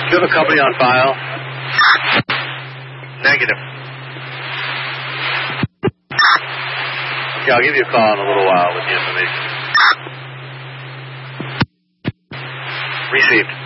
Do you have a company on file? Negative. Okay, I'll give you a call in a little while with the information. Received.